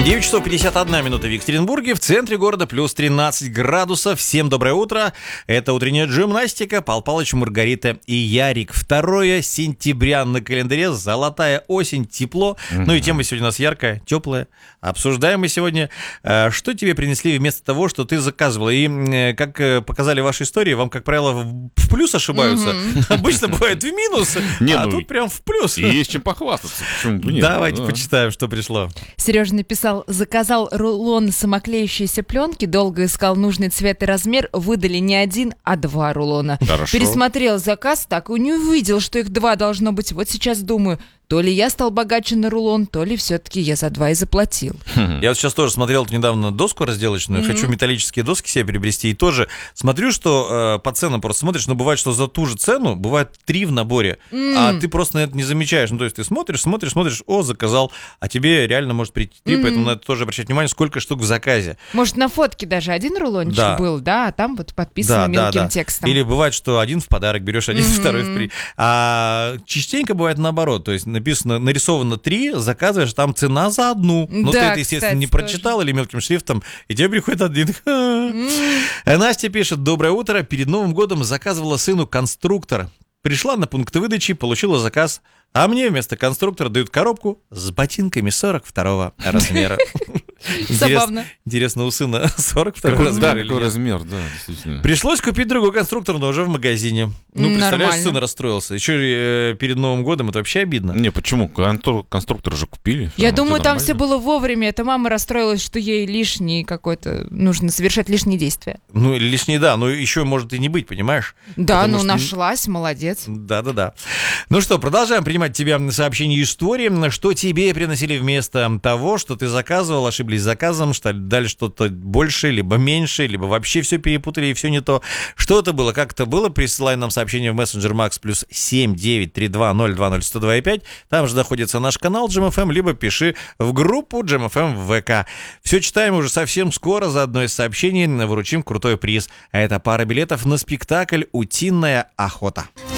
9 часов 51 минута в Екатеринбурге, в центре города плюс 13 градусов. Всем доброе утро. Это утренняя гимнастика. Пал Палыч, Маргарита и Ярик. 2 сентября на календаре. Золотая осень, тепло. Ну и тема сегодня у нас яркая, теплая. Обсуждаем мы сегодня, что тебе принесли вместо того, что ты заказывала. И как показали ваши истории, вам, как правило, в плюс ошибаются. Обычно бывает в минус, а тут прям в плюс. Есть чем похвастаться. Почему бы нет? Давайте почитаем, что пришло. Сережа написал: заказал рулон самоклеющейся пленки, долго искал нужный цвет и размер, выдали не 1, а 2 рулона. Хорошо. Пересмотрел заказ, так и не увидел, что их 2 должно быть. Вот сейчас думаю, то ли я стал богаче на рулон, то ли все-таки я за 2 и заплатил. Я вот сейчас тоже смотрел недавно доску разделочную, хочу металлические доски себе приобрести, и тоже смотрю, что по ценам просто смотришь, но бывает, что за ту же цену бывает 3 в наборе, а ты просто на это не замечаешь. Ну, то есть ты смотришь, о, заказал, а тебе реально может прийти, поэтому надо тоже обращать внимание, сколько штук в заказе. Может, на фотке даже 1 рулончик был, да, а там вот подписано мелким текстом. Или бывает, что 1 в подарок берешь, 1 второй в при. А частенько бывает наоборот, то есть написано, нарисовано 3, заказываешь, там цена за 1. Но ты это, естественно, кстати, не прочитал или мелким шрифтом, и тебе приходит 1. Настя пишет: доброе утро, перед Новым годом заказывала сыну конструктор. Пришла на пункт выдачи, получила заказ, а мне вместо конструктора дают коробку с ботинками 42 размера. Забавно. Интересно, у сына 42 размер. Да, какой размер, да, действительно. Пришлось купить другой конструктор, но уже в магазине. Ну, представляешь, Нормально. сын расстроился. Еще перед Новым годом, это вообще обидно. Не, почему? Конструктор же купили. Я думаю, там все было вовремя. Эта мама расстроилась, что ей лишний какой-то... Нужно совершать лишние действия. Ну, лишний, да, но еще может и не быть, понимаешь? Да, Потому ну что... нашлась, молодец. Да. Ну что, продолжаем принимать тебя сообщения и истории. Что тебе приносили вместо того, что ты заказывал, ошиблись с заказом, что дали что-то больше, либо меньше, либо вообще все перепутали и все не то. Что это было, как это было? Присылай нам сообщение в мессенджер Max +7 932 020 102,5. Там же находится наш канал GMFM, либо пиши в группу GMFM в ВК. Все читаем уже совсем скоро. За одно из сообщений вручим крутой приз. А это пара билетов на спектакль «Утиная охота».